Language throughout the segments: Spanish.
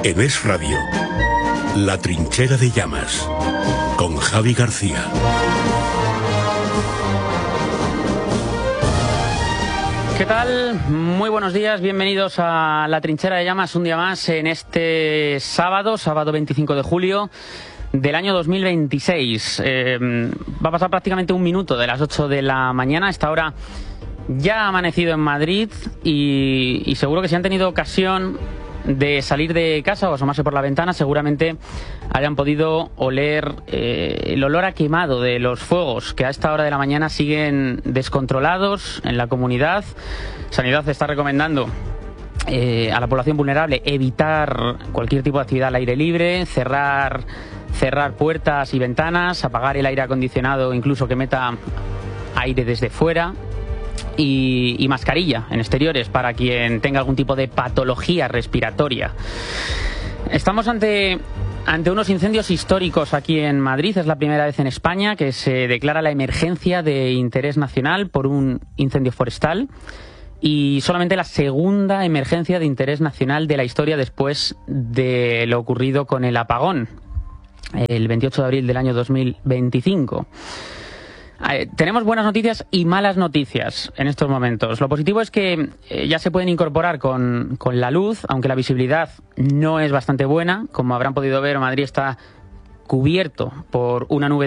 En Es Radio, La Trinchera de Llamas, con Javi García. ¿Qué tal? Muy buenos días, bienvenidos a La Trinchera de Llamas, un día más en este sábado 25 de julio del año 2026. Va a pasar prácticamente un minuto de las 8 de la mañana. A esta hora ya ha amanecido en Madrid y seguro que si han tenido ocasión de salir de casa o asomarse por la ventana, seguramente hayan podido oler el olor a quemado de los fuegos que a esta hora de la mañana siguen descontrolados en la comunidad. Sanidad está recomendando a la población vulnerable evitar cualquier tipo de actividad al aire libre, cerrar puertas y ventanas, apagar el aire acondicionado incluso que meta aire desde fuera. Y mascarilla en exteriores para quien tenga algún tipo de patología respiratoria. Estamos ante unos incendios históricos aquí en Madrid. Es la primera vez en España que se declara la emergencia de interés nacional por un incendio forestal y solamente la segunda emergencia de interés nacional de la historia después de lo ocurrido con el apagón el 28 de abril del año 2025. Tenemos buenas noticias y malas noticias en estos momentos. Lo positivo es que ya se pueden incorporar con la luz, aunque la visibilidad no es bastante buena. Como habrán podido ver, Madrid está cubierto por una nube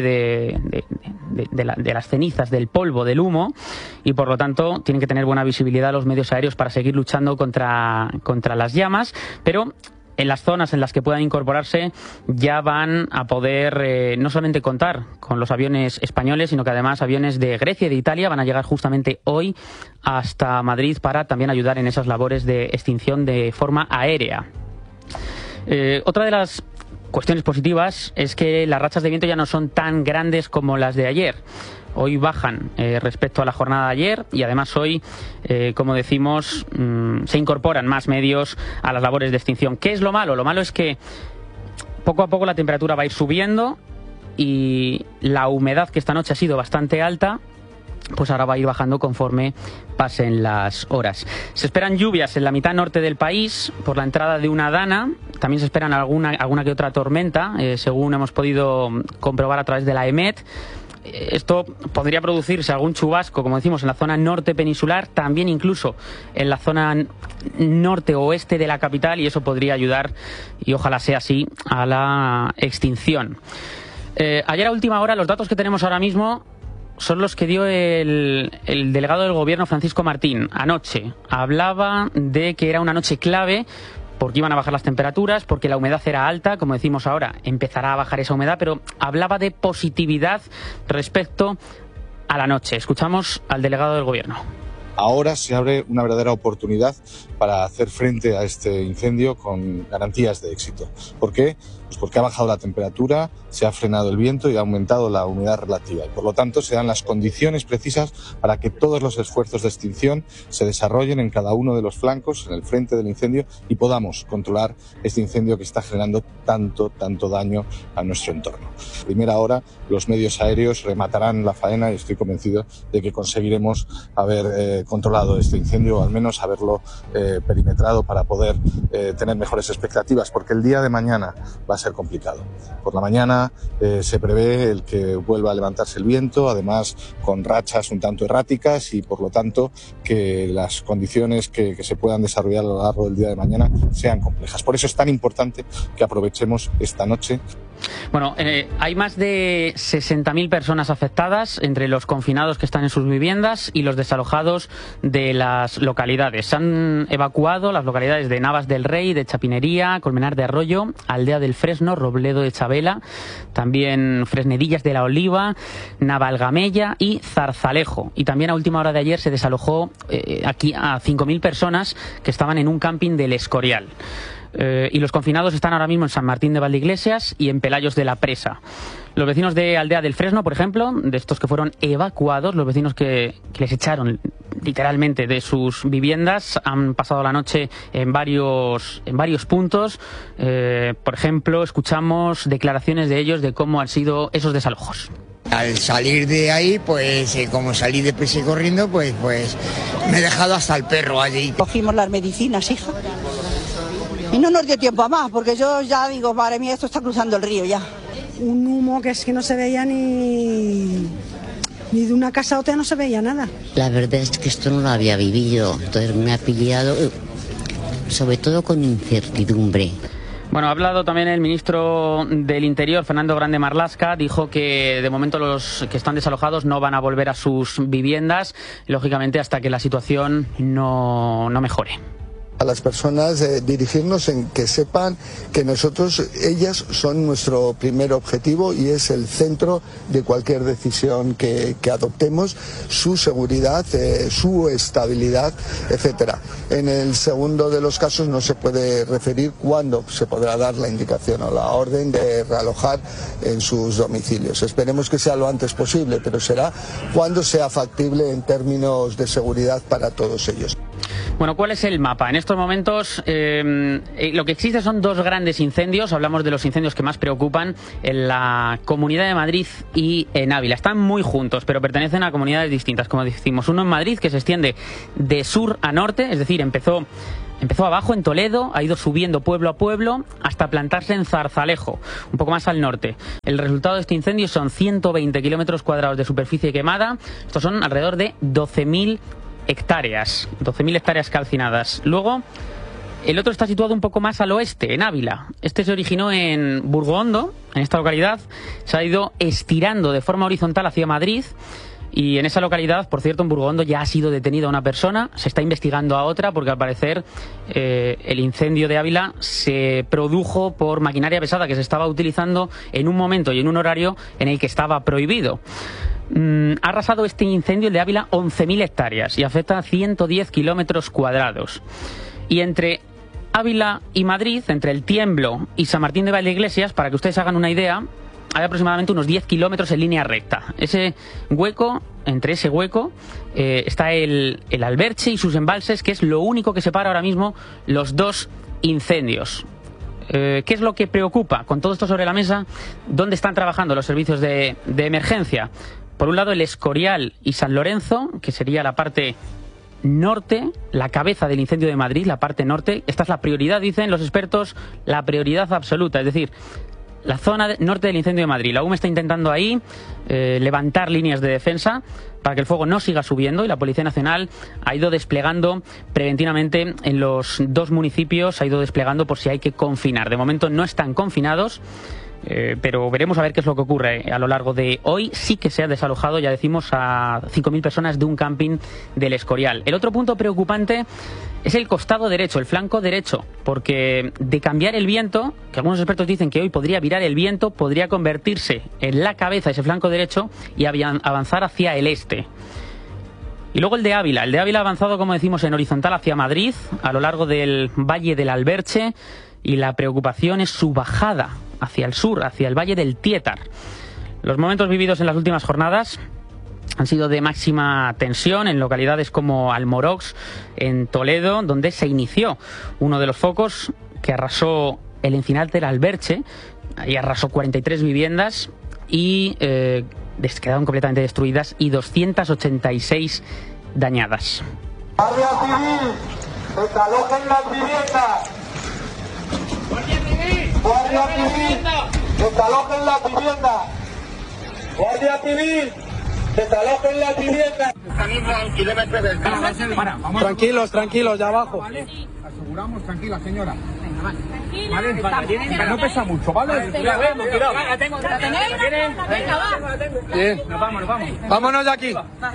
de las cenizas, del polvo, del humo, y por lo tanto tienen que tener buena visibilidad los medios aéreos para seguir luchando contra las llamas, pero en las zonas en las que puedan incorporarse ya van a poder no solamente contar con los aviones españoles, sino que además aviones de Grecia y de Italia van a llegar justamente hoy hasta Madrid para también ayudar en esas labores de extinción de forma aérea. Otra de las cuestiones positivas es que las rachas de viento ya no son tan grandes como las de ayer. Hoy bajan respecto a la jornada de ayer y además hoy, como decimos, se incorporan más medios a las labores de extinción. ¿Qué es lo malo? Lo malo es que poco a poco la temperatura va a ir subiendo y la humedad, que esta noche ha sido bastante alta, pues ahora va a ir bajando conforme pasen las horas. Se esperan lluvias en la mitad norte del país por la entrada de una dana. También se esperan alguna que otra tormenta, según hemos podido comprobar a través de la EMET. Esto podría producirse algún chubasco, como decimos, en la zona norte peninsular, también incluso en la zona norte oeste de la capital, y eso podría ayudar, y ojalá sea así, a la extinción. Ayer a última hora, los datos que tenemos ahora mismo son los que dio el delegado del gobierno, Francisco Martín, anoche. Hablaba de que era una noche clave porque iban a bajar las temperaturas, porque la humedad era alta, como decimos ahora, empezará a bajar esa humedad, pero hablaba de positividad respecto a la noche. Escuchamos al delegado del gobierno. Ahora se abre una verdadera oportunidad para hacer frente a este incendio con garantías de éxito. ¿Por qué? Pues porque ha bajado la temperatura, se ha frenado el viento y ha aumentado la humedad relativa. Y por lo tanto se dan las condiciones precisas para que todos los esfuerzos de extinción se desarrollen en cada uno de los flancos, en el frente del incendio, y podamos controlar este incendio que está generando tanto daño a nuestro entorno. A primera hora los medios aéreos rematarán la faena y estoy convencido de que conseguiremos haber controlado este incendio, o al menos haberlo perimetrado para poder tener mejores expectativas, porque el día de mañana va a ser complicado. Por la mañana se prevé el que vuelva a levantarse el viento, además con rachas un tanto erráticas, y por lo tanto que las condiciones que se puedan desarrollar a lo largo del día de mañana sean complejas. Por eso es tan importante que aprovechemos esta noche. Bueno, hay más de 60.000 personas afectadas entre los confinados que están en sus viviendas y los desalojados de las localidades. Se han evacuado las localidades de Navas del Rey, de Chapinería, Colmenar de Arroyo, Aldea del Fresno, Robledo de Chabela, también Fresnedillas de la Oliva, Navalgamella y Zarzalejo. Y también a última hora de ayer se desalojó aquí a 5.000 personas que estaban en un camping del Escorial. Y los confinados están ahora mismo en San Martín de Valdeiglesias y en Pelayos de la Presa. Los vecinos de Aldea del Fresno, por ejemplo, de estos que fueron evacuados, los vecinos que les echaron literalmente de sus viviendas, han pasado la noche en varios puntos. Por ejemplo, escuchamos declaraciones de ellos de cómo han sido esos desalojos. Al salir de ahí, pues como salí deprisa y corriendo, pues me he dejado hasta el perro allí. Cogimos las medicinas, hija, Y no nos dio tiempo a más, porque yo ya digo, madre mía, esto está cruzando el río ya. Un humo que es que no se veía ni de una casa a otra, no se veía nada. La verdad es que esto no lo había vivido, entonces me ha pillado, sobre todo con incertidumbre. Bueno, ha hablado también el ministro del Interior, Fernando Grande Marlaska, dijo que de momento los que están desalojados no van a volver a sus viviendas, lógicamente hasta que la situación no mejore. A las personas dirigirnos en que sepan que ellas son nuestro primer objetivo y es el centro de cualquier decisión que adoptemos, su seguridad, su estabilidad, etcétera. En el segundo de los casos no se puede referir cuándo se podrá dar la indicación o la orden de realojar en sus domicilios. Esperemos que sea lo antes posible, pero será cuando sea factible en términos de seguridad para todos ellos. Bueno, ¿cuál es el mapa? En estos momentos lo que existe son dos grandes incendios. Hablamos de los incendios que más preocupan en la Comunidad de Madrid y en Ávila. Están muy juntos, pero pertenecen a comunidades distintas, como decimos. Uno en Madrid, que se extiende de sur a norte, es decir, empezó abajo en Toledo, ha ido subiendo pueblo a pueblo hasta plantarse en Zarzalejo, un poco más al norte. El resultado de este incendio son 120 kilómetros cuadrados de superficie quemada. Estos son alrededor de 12.000 hectáreas calcinadas. Luego, el otro está situado un poco más al oeste, en Ávila. Este se originó en Burgondo, en esta localidad. Se ha ido estirando de forma horizontal hacia Madrid. Y en esa localidad, por cierto, en Burgondo ya ha sido detenida una persona. Se está investigando a otra porque al parecer el incendio de Ávila se produjo por maquinaria pesada que se estaba utilizando en un momento y en un horario en el que estaba prohibido. Ha arrasado este incendio, el de Ávila, 11.000 hectáreas y afecta a 110 kilómetros cuadrados. Y entre Ávila y Madrid, entre el Tiemblo y San Martín de Valdeiglesias, para que ustedes hagan una idea, hay aproximadamente unos 10 kilómetros en línea recta. Entre ese hueco está el Alberche y sus embalses, que es lo único que separa ahora mismo los dos incendios. ¿Qué es lo que preocupa? Con todo esto sobre la mesa, ¿dónde están trabajando los servicios de emergencia? Por un lado, el Escorial y San Lorenzo, que sería la parte norte, la cabeza del incendio de Madrid, la parte norte. Esta es la prioridad, dicen los expertos, la prioridad absoluta, es decir, la zona norte del incendio de Madrid. La UME está intentando ahí levantar líneas de defensa para que el fuego no siga subiendo, y la Policía Nacional ha ido desplegando preventivamente en los dos municipios, ha ido desplegando por si hay que confinar. De momento no están confinados, pero veremos a ver qué es lo que ocurre a lo largo de hoy. Sí que se ha desalojado, ya decimos, a 5.000 personas de un camping del Escorial. El otro punto preocupante es el costado derecho, el flanco derecho, porque de cambiar el viento, que algunos expertos dicen que hoy podría virar el viento, podría convertirse en la cabeza ese flanco derecho y avanzar hacia el este. Y luego el de Ávila ha avanzado, como decimos, en horizontal hacia Madrid, a lo largo del Valle del Alberche, y la preocupación es su bajada hacia el sur, hacia el Valle del Tietar. Los momentos vividos en las últimas jornadas han sido de máxima tensión en localidades como Almorox, en Toledo, donde se inició uno de los focos que arrasó el Encinar del Alberche. Ahí arrasó 43 viviendas y quedaron completamente destruidas, y 286 dañadas. Guardia Civil, desalojen las viviendas. Guardia Civil, desalojen las viviendas. Guardia Civil, desalojen las viviendas. Tranquilos, ya abajo. Aseguramos, tranquila, señora. Vale, no pesa mucho, ¿vale? Cuidado. ¿La tenéis? Venga, va. Bien, nos vamos. Vámonos de aquí.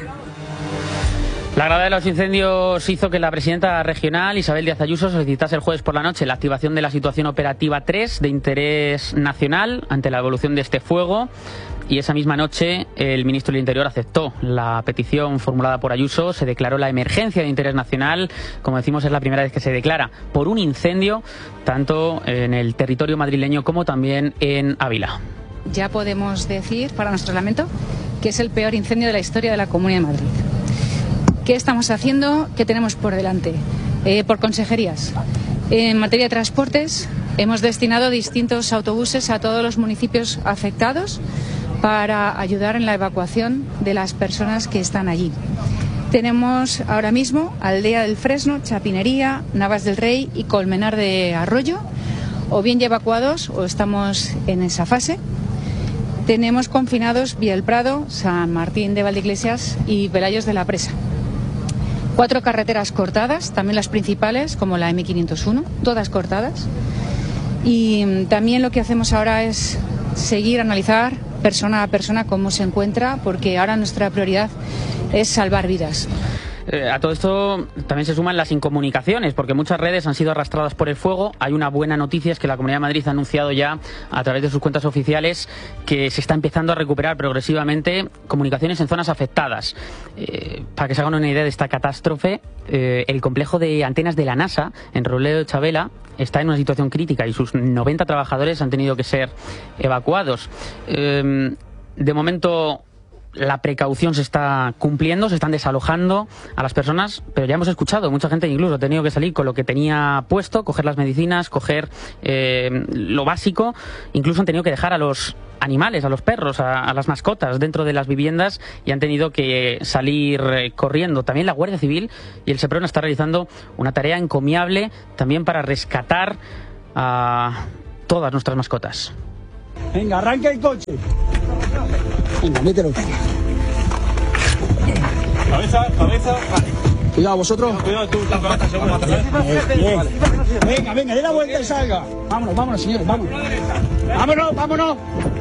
La gravedad de los incendios hizo que la presidenta regional, Isabel Díaz Ayuso, solicitase el jueves por la noche la activación de la situación operativa 3 de interés nacional ante la evolución de este fuego. Y esa misma noche el ministro del Interior aceptó la petición formulada por Ayuso. Se declaró la emergencia de interés nacional. Como decimos, es la primera vez que se declara por un incendio, tanto en el territorio madrileño como también en Ávila. Ya podemos decir, para nuestro lamento, que es el peor incendio de la historia de la Comunidad de Madrid. ¿Qué estamos haciendo? ¿Qué tenemos por delante? Por consejerías. En materia de transportes, hemos destinado distintos autobuses a todos los municipios afectados para ayudar en la evacuación de las personas que están allí. Tenemos ahora mismo Aldea del Fresno, Chapinería, Navas del Rey y Colmenar de Arroyo, o bien ya evacuados o estamos en esa fase. Tenemos confinados Villa del Prado, San Martín de Valdeiglesias y Velayos de la Presa. 4 carreteras cortadas, también las principales, como la M501, todas cortadas. Y también lo que hacemos ahora es seguir, analizar persona a persona cómo se encuentra, porque ahora nuestra prioridad es salvar vidas. A todo esto también se suman las incomunicaciones, porque muchas redes han sido arrastradas por el fuego. Hay una buena noticia, es que la Comunidad de Madrid ha anunciado ya a través de sus cuentas oficiales que se está empezando a recuperar progresivamente comunicaciones en zonas afectadas. Para que se hagan una idea de esta catástrofe, el complejo de antenas de la NASA en Robledo de Chavela está en una situación crítica y sus 90 trabajadores han tenido que ser evacuados. De momento la precaución se está cumpliendo, se están desalojando a las personas, pero ya hemos escuchado, mucha gente incluso ha tenido que salir con lo que tenía puesto, coger las medicinas, coger lo básico, incluso han tenido que dejar a los animales, a los perros, a las mascotas dentro de las viviendas y han tenido que salir corriendo. También la Guardia Civil y el Seprona está realizando una tarea encomiable también para rescatar a todas nuestras mascotas. Venga, arranca el coche. Venga, mételo. Cabeza, vale. Cuidado, vosotros. Cuidado tú, la cabeza seguro. Venga, dé la vuelta y salga. Vámonos, señores, vámonos.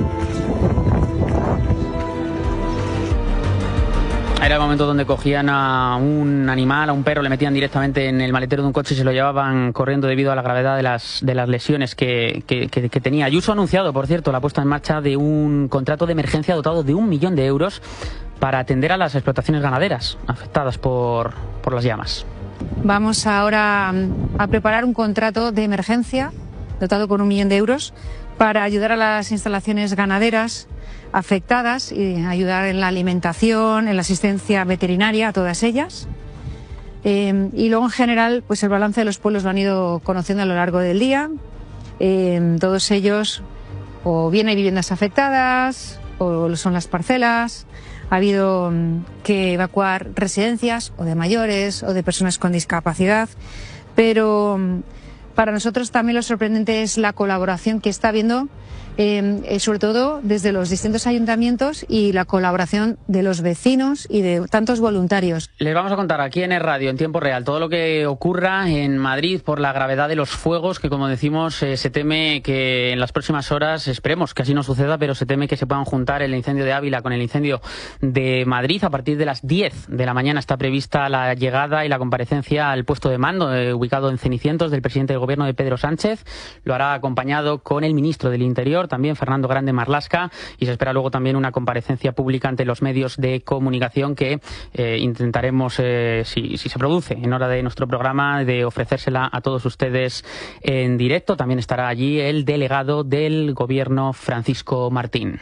Era el momento donde cogían a un animal, a un perro, le metían directamente en el maletero de un coche y se lo llevaban corriendo debido a la gravedad de las lesiones que tenía. Ayuso ha anunciado, por cierto, la puesta en marcha de un contrato de emergencia dotado de 1 millón de euros para atender a las explotaciones ganaderas afectadas por las llamas. Vamos ahora a preparar un contrato de emergencia dotado con 1 millón de euros para ayudar a las instalaciones ganaderas afectadas y ayudar en la alimentación, en la asistencia veterinaria a todas ellas. Y luego en general, pues el balance de los pueblos lo han ido conociendo a lo largo del día. Todos ellos, o bien hay viviendas afectadas, o son las parcelas. Ha habido que evacuar residencias, o de mayores, o de personas con discapacidad. Pero para nosotros también lo sorprendente es la colaboración que está habiendo, sobre todo desde los distintos ayuntamientos y la colaboración de los vecinos y de tantos voluntarios. Les vamos a contar aquí en el radio, en tiempo real, todo lo que ocurra en Madrid por la gravedad de los fuegos, que como decimos, se teme que en las próximas horas, esperemos que así no suceda, pero se teme que se puedan juntar el incendio de Ávila con el incendio de Madrid. A partir de las 10 de la mañana está prevista la llegada y la comparecencia al puesto de mando, ubicado en Cenicientos, del presidente del gobierno, de Pedro Sánchez. Lo hará acompañado con el ministro del Interior, también Fernando Grande Marlaska, y se espera luego también una comparecencia pública ante los medios de comunicación que intentaremos, si se produce en hora de nuestro programa, de ofrecérsela a todos ustedes en directo. También estará allí el delegado del gobierno, Francisco Martín.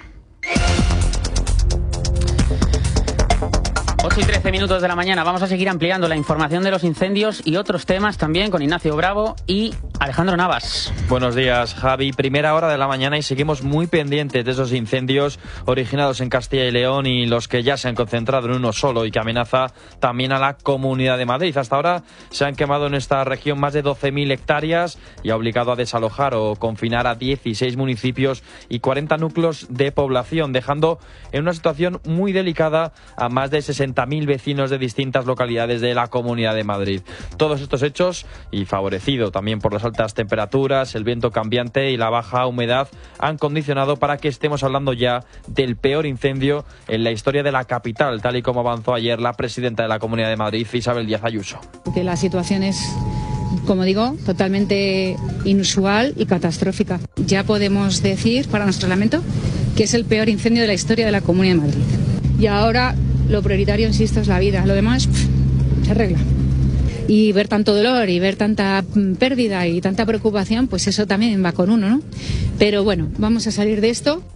8 y 13 minutos de la mañana. Vamos a seguir ampliando la información de los incendios y otros temas también con Ignacio Bravo y Alejandro Navas. Buenos días, Javi. Primera hora de la mañana y seguimos muy pendientes de esos incendios originados en Castilla y León y los que ya se han concentrado en uno solo y que amenaza también a la Comunidad de Madrid. Hasta ahora se han quemado en esta región más de 12.000 hectáreas y ha obligado a desalojar o confinar a 16 municipios y 40 núcleos de población, dejando en una situación muy delicada a más de 60.000 vecinos de distintas localidades de la Comunidad de Madrid. Todos estos hechos, y favorecido también por las altas temperaturas, el viento cambiante y la baja humedad, han condicionado para que estemos hablando ya del peor incendio en la historia de la capital, tal y como avanzó ayer la presidenta de la Comunidad de Madrid, Isabel Díaz Ayuso. Que la situación es, como digo, totalmente inusual y catastrófica. Ya podemos decir, para nuestro lamento, que es el peor incendio de la historia de la Comunidad de Madrid. Y ahora lo prioritario, insisto, es la vida. Lo demás se arregla. Y ver tanto dolor y ver tanta pérdida y tanta preocupación, pues eso también va con uno, ¿no? Pero bueno, vamos a salir de esto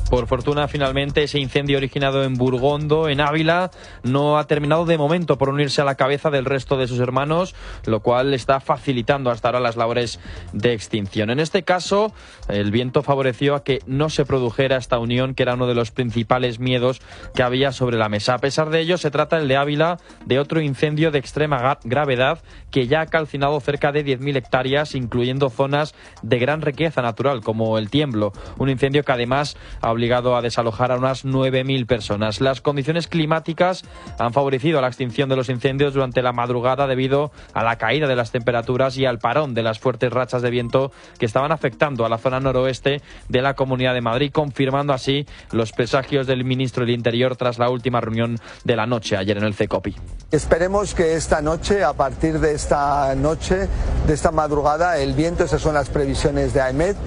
Por fortuna, finalmente, ese incendio originado en Burgondo, en Ávila, no ha terminado de momento por unirse a la cabeza del resto de sus hermanos, lo cual está facilitando hasta ahora las labores de extinción. En este caso, el viento favoreció a que no se produjera esta unión, que era uno de los principales miedos que había sobre la mesa. A pesar de ello, se trata, el de Ávila, de otro incendio de extrema gravedad que ya ha calcinado cerca de 10.000 hectáreas, incluyendo zonas de gran riqueza natural, como el Tiemblo. Un incendio que además ha obligado a desalojar a unas 9.000 personas. Las condiciones climáticas han favorecido la extinción de los incendios durante la madrugada debido a la caída de las temperaturas y al parón de las fuertes rachas de viento que estaban afectando a la zona noroeste de la Comunidad de Madrid, confirmando así los presagios del ministro del Interior tras la última reunión de la noche ayer en el CECOPI. Esperemos que esta noche, a partir de esta noche, de esta madrugada, el viento, esas son las previsiones de AEMET,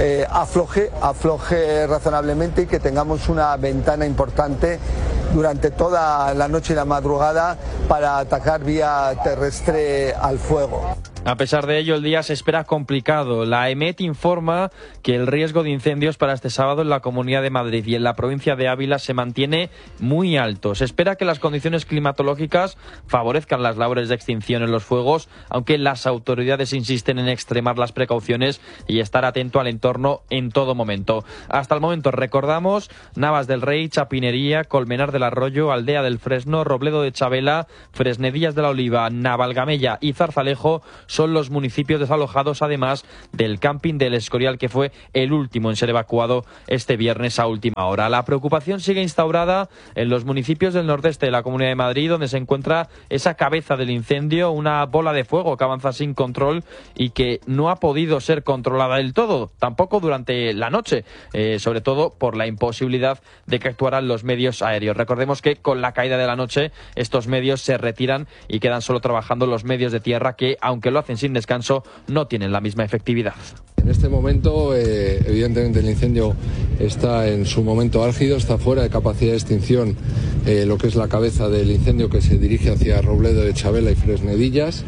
afloje razonablemente y que tengamos una ventana importante durante toda la noche y la madrugada para atacar vía terrestre al fuego. A pesar de ello, el día se espera complicado. La AEMET informa que el riesgo de incendios para este sábado en la Comunidad de Madrid y en la provincia de Ávila se mantiene muy alto. Se espera que las condiciones climatológicas favorezcan las labores de extinción en los fuegos, aunque las autoridades insisten en extremar las precauciones y estar atento al entorno en todo momento. Hasta el momento, recordamos, Navas del Rey, Chapinería, Colmenar del Arroyo, Aldea del Fresno, Robledo de Chabela, Fresnedillas de la Oliva, Navalgamella y Zarzalejo son los municipios desalojados, además del camping del Escorial, que fue el último en ser evacuado este viernes a última hora. La preocupación sigue instaurada en los municipios del nordeste de la Comunidad de Madrid, donde se encuentra esa cabeza del incendio, una bola de fuego que avanza sin control y que no ha podido ser controlada del todo, tampoco durante la noche, sobre todo por la imposibilidad de que actuaran los medios aéreos. Recordemos que con la caída de la noche estos medios se retiran y quedan solo trabajando los medios de tierra que, aunque lo hacen sin descanso, no tienen la misma efectividad. En este momento, evidentemente, el incendio está en su momento álgido, está fuera de capacidad de extinción lo que es la cabeza del incendio que se dirige hacia Robledo de Chabela y Fresnedillas.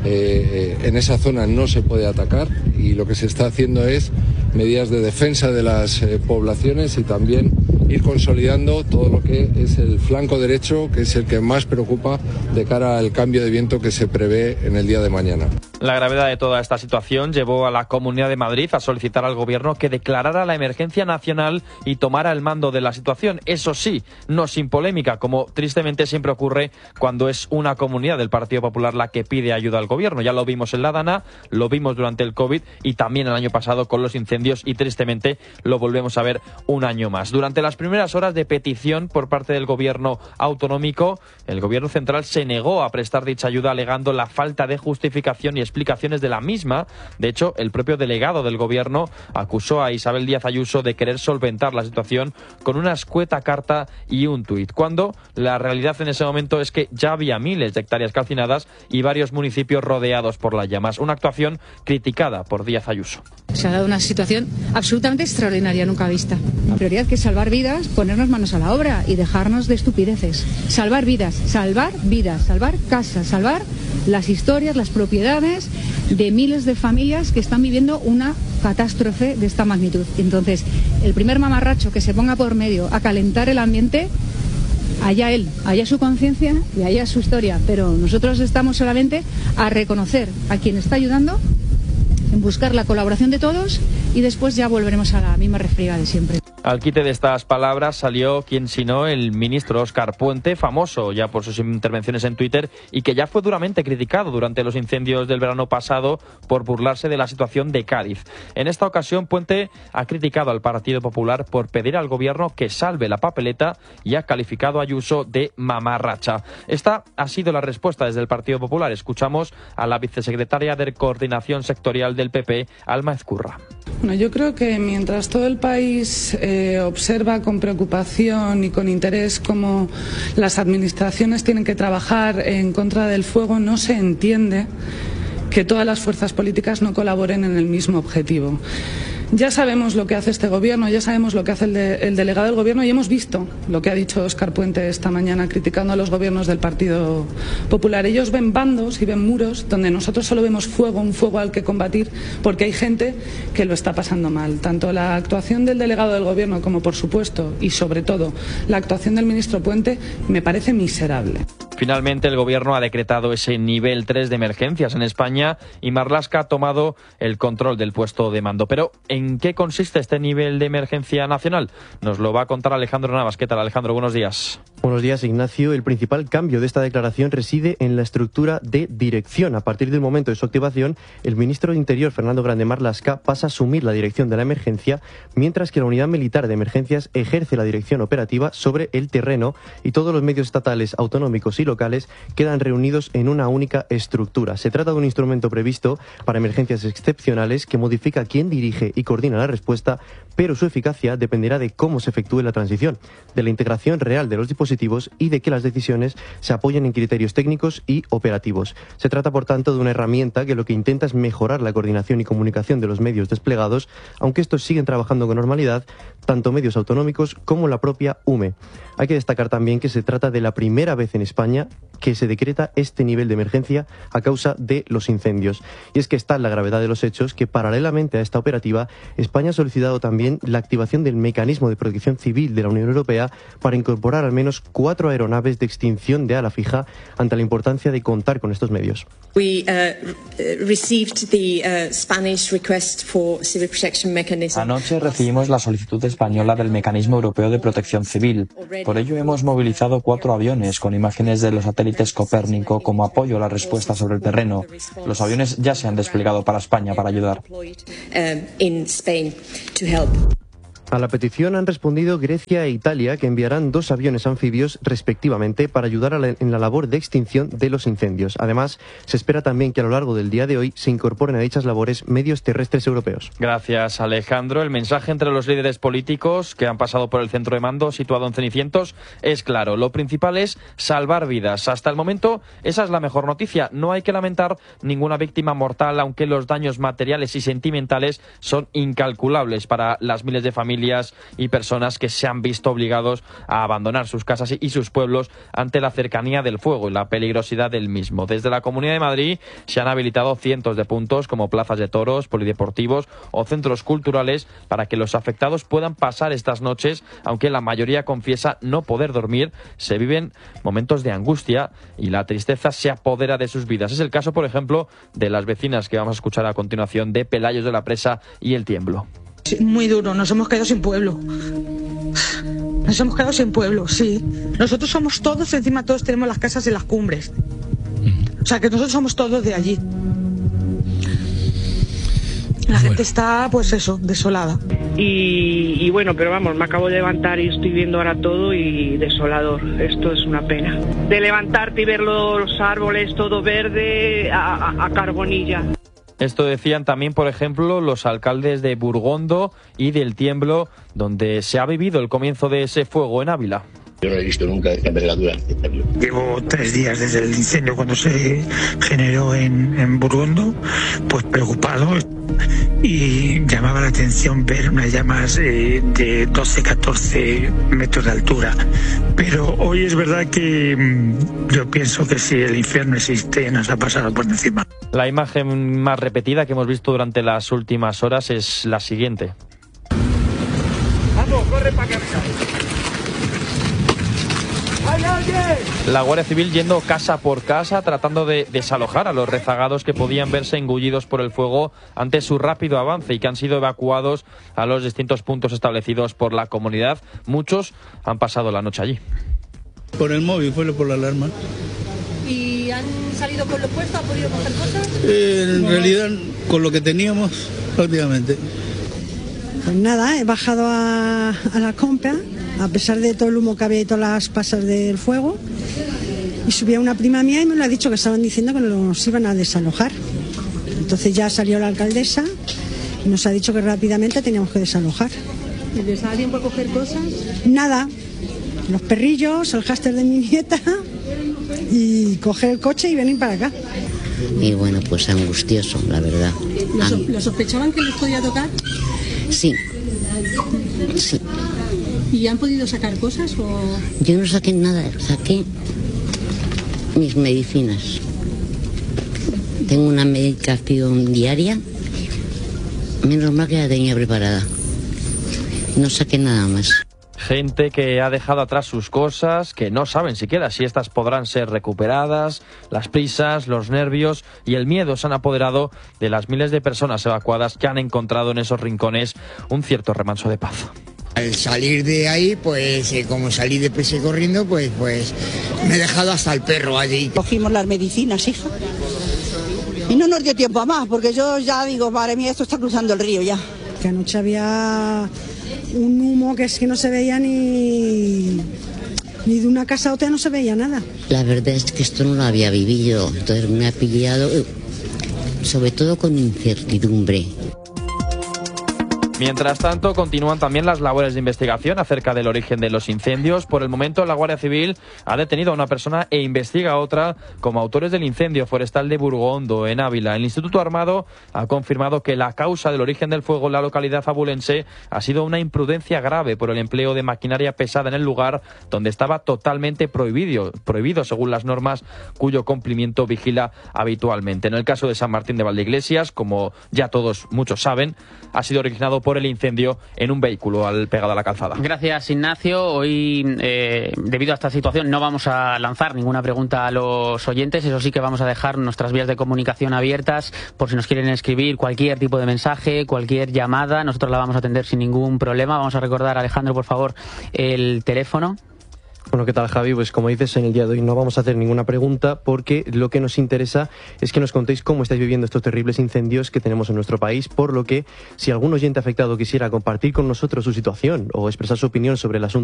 En esa zona no se puede atacar y lo que se está haciendo es medidas de defensa de las poblaciones y también ir consolidando todo lo que es el flanco derecho, que es el que más preocupa de cara al cambio de viento que se prevé en el día de mañana. La gravedad de toda esta situación llevó a la Comunidad de Madrid a solicitar al Gobierno que declarara la emergencia nacional y tomara el mando de la situación. Eso sí, no sin polémica, como tristemente siempre ocurre cuando es una comunidad del Partido Popular la que pide ayuda al Gobierno. Ya lo vimos en la Dana, lo vimos durante el COVID y también el año pasado con los incendios y tristemente lo volvemos a ver un año más. Durante las primeras horas de petición por parte del Gobierno autonómico, el Gobierno central se negó a prestar dicha ayuda alegando la falta de justificación y explicaciones de la misma. De hecho, el propio delegado del Gobierno acusó a Isabel Díaz Ayuso de querer solventar la situación con una escueta carta y un tuit, cuando la realidad en ese momento es que ya había miles de hectáreas calcinadas y varios municipios rodeados por las llamas. Una actuación criticada por Díaz Ayuso. Se ha dado una situación absolutamente extraordinaria, nunca vista. La prioridad que es salvar vidas, ponernos manos a la obra y dejarnos de estupideces. Salvar vidas, salvar casas, salvar las historias, las propiedades de miles de familias que están viviendo una catástrofe de esta magnitud. Entonces, el primer mamarracho que se ponga por medio a calentar el ambiente, allá él, allá su conciencia y allá su historia. Pero nosotros estamos solamente a reconocer a quien está ayudando, en buscar la colaboración de todos y después ya volveremos a la misma refriega de siempre. Al quite de estas palabras salió quien sino el ministro Óscar Puente, famoso ya por sus intervenciones en Twitter y que ya fue duramente criticado durante los incendios del verano pasado por burlarse de la situación de Cádiz. En esta ocasión, Puente ha criticado al Partido Popular por pedir al Gobierno que salve la papeleta y ha calificado a Ayuso de mamarracha. Esta ha sido la respuesta desde el Partido Popular. Escuchamos a la vicesecretaria de Coordinación Sectorial del PP, Alma Ezcurra. Bueno, yo creo que mientras todo el país observa con preocupación y con interés cómo las administraciones tienen que trabajar en contra del fuego, no se entiende que todas las fuerzas políticas no colaboren en el mismo objetivo. Ya sabemos lo que hace este gobierno, ya sabemos lo que hace el delegado del gobierno y hemos visto lo que ha dicho Óscar Puente esta mañana criticando a los gobiernos del Partido Popular. Ellos ven bandos y ven muros donde nosotros solo vemos fuego, un fuego al que combatir, porque hay gente que lo está pasando mal. Tanto la actuación del delegado del gobierno como, por supuesto, y sobre todo, la actuación del ministro Puente me parece miserable. Finalmente, el Gobierno ha decretado ese nivel 3 de emergencias en España y Marlaska ha tomado el control del puesto de mando. Pero, ¿en qué consiste este nivel de emergencia nacional? Nos lo va a contar Alejandro Navas. ¿Qué tal, Alejandro? Buenos días. Buenos días, Ignacio. El principal cambio de esta declaración reside en la estructura de dirección. A partir del momento de su activación, el ministro de Interior, Fernando Grande Marlaska, pasa a asumir la dirección de la emergencia, mientras que la Unidad Militar de Emergencias ejerce la dirección operativa sobre el terreno y todos los medios estatales, autonómicos y locales quedan reunidos en una única estructura. Se trata de un instrumento previsto para emergencias excepcionales que modifica quién dirige y coordina la respuesta, pero su eficacia dependerá de cómo se efectúe la transición, de la integración real de los dispositivos y de que las decisiones se apoyen en criterios técnicos y operativos. Se trata, por tanto, de una herramienta que lo que intenta es mejorar la coordinación y comunicación de los medios desplegados, aunque estos siguen trabajando con normalidad, tanto medios autonómicos como la propia UME. Hay que destacar también que se trata de la primera vez en España que se decreta este nivel de emergencia a causa de los incendios. Y es que está la gravedad de los hechos que, paralelamente a esta operativa, España ha solicitado también la activación del mecanismo de protección civil de la Unión Europea para incorporar al menos 4 aeronaves de extinción de ala fija ante la importancia de contar con estos medios. Anoche recibimos la solicitud española del mecanismo europeo de protección civil. Por ello hemos movilizado 4 aviones con imágenes de los satélites Copérnico como apoyo a la respuesta sobre el terreno. Los aviones ya se han desplegado para España para ayudar. A la petición han respondido Grecia e Italia, que enviarán 2 aviones anfibios respectivamente para ayudar en la labor de extinción de los incendios. Además, se espera también que a lo largo del día de hoy se incorporen a dichas labores medios terrestres europeos. Gracias, Alejandro. El mensaje entre los líderes políticos que han pasado por el centro de mando situado en Cenicientos es claro. Lo principal es salvar vidas. Hasta el momento, esa es la mejor noticia. No hay que lamentar ninguna víctima mortal, aunque los daños materiales y sentimentales son incalculables para las miles de familias y personas que se han visto obligados a abandonar sus casas y sus pueblos ante la cercanía del fuego y la peligrosidad del mismo. Desde la Comunidad de Madrid se han habilitado cientos de puntos como plazas de toros, polideportivos o centros culturales para que los afectados puedan pasar estas noches, aunque la mayoría confiesa no poder dormir. Se viven momentos de angustia y la tristeza se apodera de sus vidas. Es el caso, por ejemplo, de las vecinas que vamos a escuchar a continuación de Pelayos de la Presa y El Tiemblo. Muy duro, nos hemos quedado sin pueblo. Nos hemos quedado sin pueblo, sí. Nosotros somos todos, encima todos tenemos las casas en las cumbres. O sea que nosotros somos todos de allí. La gente está, pues eso, desolada. Y bueno, pero vamos, me acabo de levantar y estoy viendo ahora todo y desolador. Esto es una pena. De levantarte y ver los árboles todo verde a carbonilla. Esto decían también, por ejemplo, los alcaldes de Burgondo y del Tiemblo, donde se ha vivido el comienzo de ese fuego en Ávila. Yo no he visto nunca esta envergadura. Llevo 3 días desde el incendio cuando se generó en Burgondo, pues preocupado, y llamaba la atención ver unas llamas de 12-14 metros de altura. Pero hoy es verdad que yo pienso que si el infierno existe nos ha pasado por encima. La imagen más repetida que hemos visto durante las últimas horas es la siguiente. Vamos, corre para acá. La Guardia Civil yendo casa por casa tratando de desalojar a los rezagados que podían verse engullidos por el fuego ante su rápido avance y que han sido evacuados a los distintos puntos establecidos por la comunidad. Muchos han pasado la noche allí. Por el móvil, fue por la alarma. ¿Y han salido con lo puesto? ¿Han podido coger cosas? En realidad, con lo que teníamos, prácticamente. Pues nada, he bajado a la compra, a pesar de todo el humo que había y todas las pasas del fuego, y subí a una prima mía y me lo ha dicho que estaban diciendo que nos iban a desalojar. Entonces ya salió la alcaldesa y nos ha dicho que rápidamente teníamos que desalojar. ¿Y les da tiempo a coger cosas? Nada, los perrillos, el hámster de mi nieta y coger el coche y venir para acá. Y bueno, pues angustioso, la verdad. ¿Lo sospechaban que les podía tocar? Sí. Sí. ¿Y han podido sacar cosas o...? Yo no saqué nada, saqué mis medicinas. Tengo una medicación diaria, menos mal que la tenía preparada. No saqué nada más. Gente que ha dejado atrás sus cosas, que no saben siquiera si estas podrán ser recuperadas. Las prisas, los nervios y el miedo se han apoderado de las miles de personas evacuadas que han encontrado en esos rincones un cierto remanso de paz. Al salir de ahí, pues como salí de prisa corriendo, pues me he dejado hasta el perro allí. Cogimos las medicinas, hija. Y no nos dio tiempo a más, porque yo ya digo, madre mía, esto está cruzando el río ya. Que anoche había un humo que es que no se veía ni de una casa a otra, no se veía nada. La verdad es que esto no lo había vivido, entonces me ha pillado, sobre todo con incertidumbre. Mientras tanto, continúan también las labores de investigación acerca del origen de los incendios. Por el momento, la Guardia Civil ha detenido a una persona e investiga a otra como autores del incendio forestal de Burgondo, en Ávila. El Instituto Armado ha confirmado que la causa del origen del fuego en la localidad abulense ha sido una imprudencia grave por el empleo de maquinaria pesada en el lugar donde estaba totalmente prohibido según las normas cuyo cumplimiento vigila habitualmente. En el caso de San Martín de Valdeiglesias, como ya muchos saben, ha sido originado por el incendio en un vehículo pegado a la calzada. Gracias, Ignacio. Hoy, debido a esta situación, no vamos a lanzar ninguna pregunta a los oyentes. Eso sí que vamos a dejar nuestras vías de comunicación abiertas por si nos quieren escribir cualquier tipo de mensaje, cualquier llamada. Nosotros la vamos a atender sin ningún problema. Vamos a recordar, Alejandro, por favor, el teléfono. Bueno, ¿qué tal, Javi? Pues como dices, en el día de hoy no vamos a hacer ninguna pregunta porque lo que nos interesa es que nos contéis cómo estáis viviendo estos terribles incendios que tenemos en nuestro país, por lo que si algún oyente afectado quisiera compartir con nosotros su situación o expresar su opinión sobre el asunto